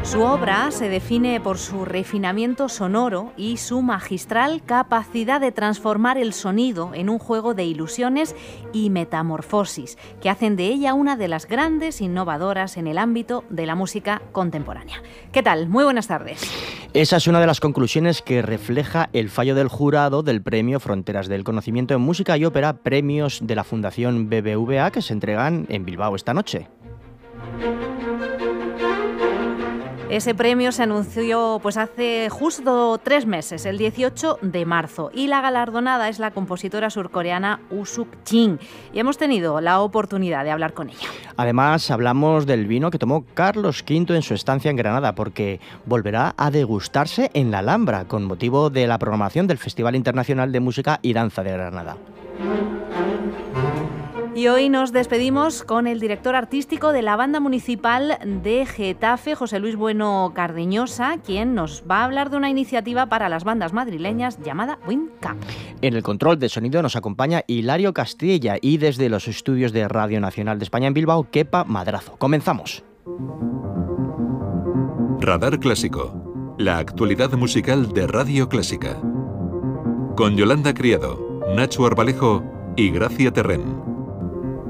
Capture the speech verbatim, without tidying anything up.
Su obra se define por su refinamiento sonoro y su magistral capacidad de transformar el sonido en un juego de ilusiones y metamorfosis, que hacen de ella una de las grandes innovadoras en el ámbito de la música contemporánea. ¿Qué tal? Muy buenas tardes. Esa es una de las conclusiones que refleja el fallo del jurado del Premio Fronteras del Conocimiento en Música y Ópera, premios de la Fundación B B V A que se entregan en Bilbao esta noche. Ese premio se anunció pues hace justo tres meses, el dieciocho de marzo, y la galardonada es la compositora surcoreana Woo Suk-jin, y hemos tenido la oportunidad de hablar con ella. Además, hablamos del vino que tomó Carlos quinto en su estancia en Granada, porque volverá a degustarse en la Alhambra, con motivo de la programación del Festival Internacional de Música y Danza de Granada. Y hoy nos despedimos con el director artístico de la Banda Municipal de Getafe, José Luis Bueno Cardeñosa, quien nos va a hablar de una iniciativa para las bandas madrileñas llamada WindCamp. En el control de sonido nos acompaña Hilario Castilla y desde los estudios de Radio Nacional de España en Bilbao, Kepa Madrazo. Comenzamos. Radar Clásico, la actualidad musical de Radio Clásica. Con Yolanda Criado, Nacho Arbalejo y Gracia Terrén.